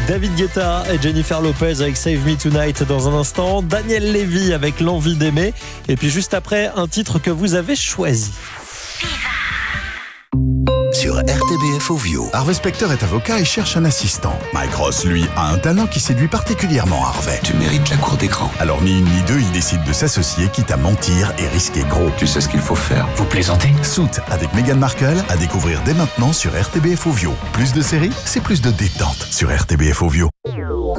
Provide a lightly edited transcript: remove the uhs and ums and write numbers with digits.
David Guetta et Jennifer Lopez avec Save Me Tonight dans un instant. Daniel Lévy avec L'envie d'aimer. Et puis juste après, un titre que vous avez choisi. Sur RTBF Ovio. Harvey Specter est avocat et cherche un assistant. Mike Ross, lui, a un talent qui séduit particulièrement Harvey. Tu mérites la cour d'écran. Alors ni une ni deux, il décide de s'associer, quitte à mentir et risquer gros. Tu sais ce qu'il faut faire. Vous plaisantez? Suits avec Meghan Markle à découvrir dès maintenant sur RTBF Ovio. Plus de séries, c'est plus de détente sur RTBF Ovio.